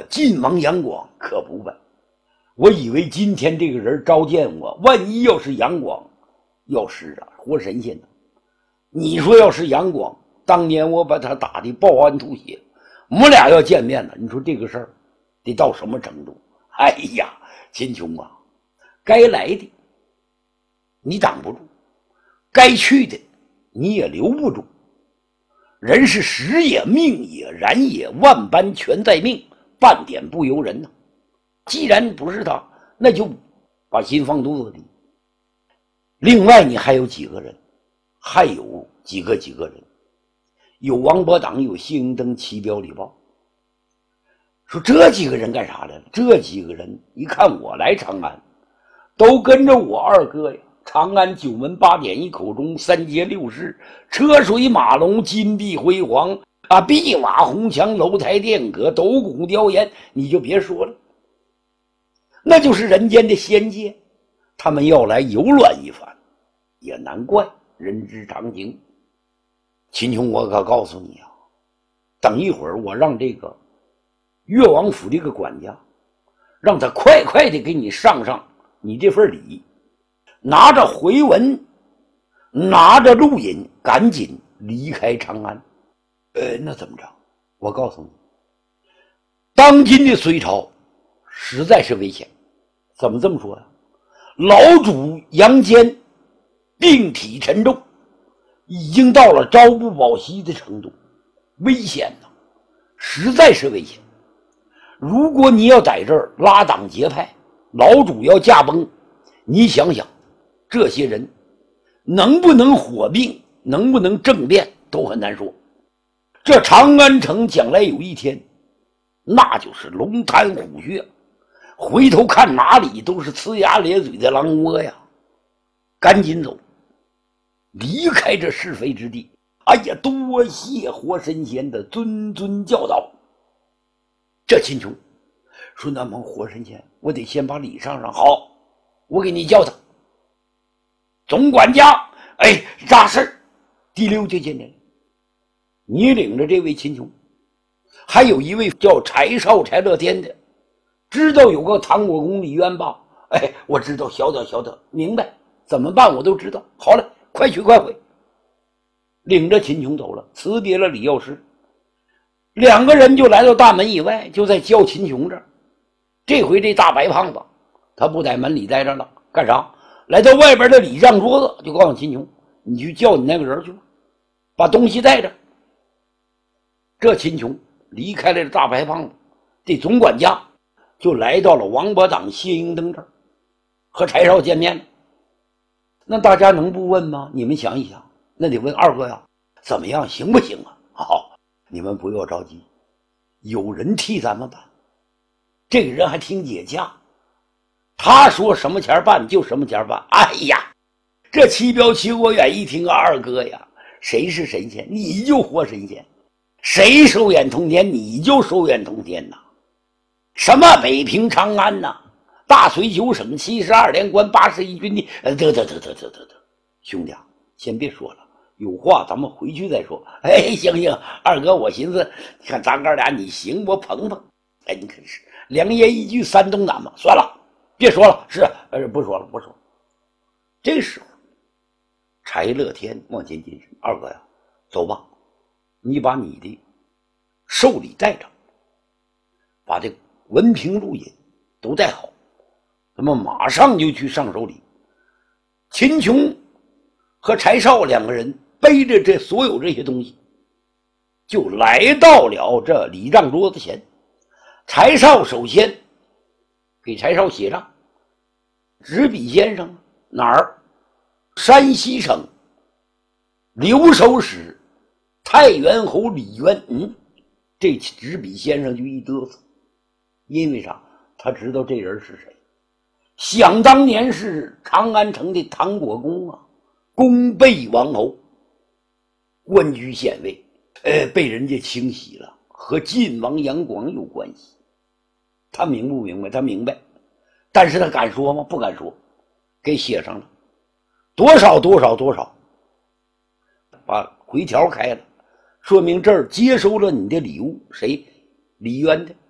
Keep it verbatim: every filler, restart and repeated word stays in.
晋王杨广可不呗，我以为今天这个人召见我，万一要是杨广，要是啊活神仙呢。你说要是杨广，当年我把他打的抱鞍吐血，我们俩要见面了，你说这个事儿得到什么程度？哎呀，秦琼啊，该来的你挡不住，该去的你也留不住。人是时也，命也，然也，万般全在命，半点不由人呐。既然不是他，那就把心放肚子里。另外你还有几个人，还有几个几个人，有王伯党，有谢英登、齐彪、李豹。说这几个人干啥来了？这几个人一看我来长安，都跟着我二哥呀。长安九门八点一口钟，三街六市，车水马龙，金碧辉煌啊！碧瓦红墙，楼台殿阁，斗拱雕檐，你就别说了，那就是人间的仙界。他们要来游览一番，也难怪，人之常情。秦琼，我可告诉你啊，等一会儿我让这个越王府这个管家，让他快快的给你上上你这份礼。拿着回文，拿着录音，赶紧离开长安。呃，那怎么着？我告诉你，当今的隋朝实在是危险。怎么这么说呀？老主杨坚病体沉重，已经到了朝不保夕的程度，危险呐，实在是危险。如果你要在这儿拉党结派，老主要驾崩，你想想这些人能不能火并，能不能政变都很难说。这长安城将来有一天那就是龙潭虎穴，回头看哪里都是呲牙咧嘴的狼窝呀。赶紧走，离开这是非之地。哎呀，多谢活神仙的谆谆教导。这秦琼说，那么活神仙，我得先把礼上上。好，我给你叫他总管家。哎，啥事？第六就见见，你领着这位秦琼，还有一位叫柴少柴乐天的，知道有个唐国公李渊吧？哎，我知道，晓得晓得，明白，怎么办我都知道。好了，快去快回。领着秦琼走了，辞别了李药师，两个人就来到大门以外，就在叫秦琼这儿。这回这大白胖子他不在门里待着了，干啥？来到外边的礼让桌子，就告诉秦琼，你去叫你那个人去吧，把东西带着。这秦琼离开了大白胖子，这总管家就来到了王伯党谢英登这儿，和柴少见面了。那大家能不问吗？你们想一想，那得问二哥呀，怎么样，行不行啊？好，你们不要着急，有人替咱们办。这个人还挺解洽，他说什么钱办就什么钱办。哎呀，这七彪齐国远一听啊，二哥呀，谁是神仙你就活神仙，谁手眼通天你就手眼通天呐。什么北平长安呐，大隋九省七十二连官八十一军地，得得得得得得得，兄弟啊，先别说了，有话咱们回去再说。哎，行行，二哥，我寻思你看咱哥俩你行我捧捧。哎，你可是良言一句三冬暖嘛，算了，别说了，是呃不说了不说了。这时候柴乐天往前进身，二哥呀，走吧，你把你的寿礼带着，把这文凭录音都带好，咱们马上就去上手礼。秦琼和柴少两个人背着这所有这些东西，就来到了这礼让桌子前。柴少首先给柴少写上，执笔先生哪儿？山西省留守使太原侯李渊。嗯，这执笔先生就一嘚瑟，因为啥？他知道这人是谁。想当年是长安城的唐国公啊，功被王侯，官居县尉，呃，被人家清洗了，和晋王杨广有关系。他明不明白？他明白，但是他敢说吗？不敢说，给写上了多少多少多少，把回条开了，说明这儿接收了你的礼物。谁？李渊的。